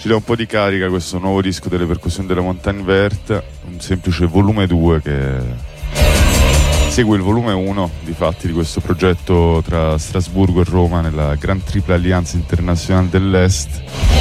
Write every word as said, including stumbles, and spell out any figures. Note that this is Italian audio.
ci dà un po' di carica questo nuovo disco delle percussioni della Montagne Verte, un semplice volume due che segue il volume uno di fatti di questo progetto tra Strasburgo e Roma nella Gran Tripla Alleanza Internazionale dell'Est.